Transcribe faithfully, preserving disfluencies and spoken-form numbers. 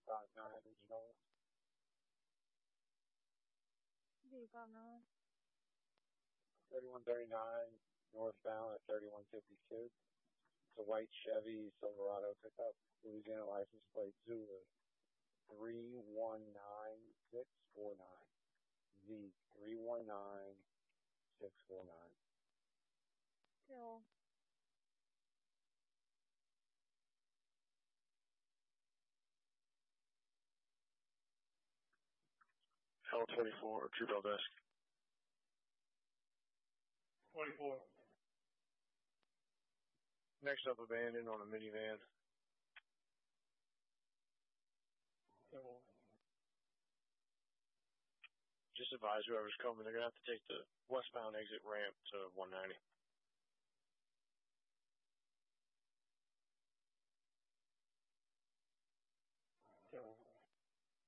five nine original. Vehicle nine. thirty-one thirty-nine northbound at thirty-one fifty-two. It's a white Chevy Silverado pickup. Louisiana license plate Zulu three one nine six four nine. Z three one nine six four nine. Kill. L twenty-four, True Bell Desk. twenty-four. Next up, abandoned on a minivan. So, Just advise whoever's coming, they're going to have to take the westbound exit ramp to one ninety.